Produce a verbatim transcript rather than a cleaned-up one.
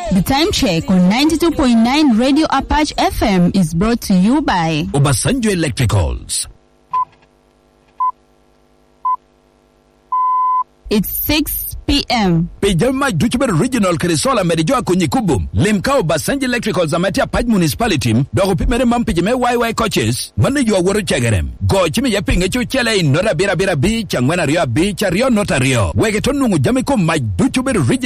The time check on ninety-two point nine Radio Apache F M is brought to you by Obasanjo Electricals. It's six p.m. Pejama Duchber Regional Kerisola Medijoa Kunyikubum. Limkao Obasanjo Electricals Amatia Paj Municipality. Dogo Pimere Mampijame Y Y coaches. Mane yo woro chagerem. Go chimi yaping echo chele in Nora Bira Bira Beach and Rio Beach Rio Notario. Wegetonungu Jamiko Maj Duchber Regional